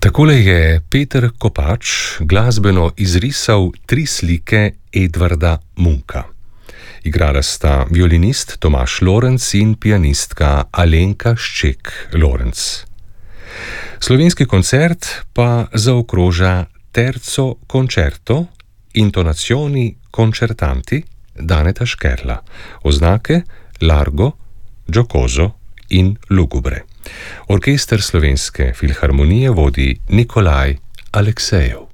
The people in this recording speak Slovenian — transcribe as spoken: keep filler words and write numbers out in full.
Takole je Peter Kopač glasbeno izrisal tri slike Edvarda Munka. Igrala sta violinist Tomaž Lorenc in pianistka Alenka Šček-Lorenc. Slovenski koncert pa zaokroža terzo concerto Intonazioni concertanti Daneta Škerla, oznake largo, giocoso in lugubre. Orkester Slovenske filharmonije vodi Nikolaj Aleksejev.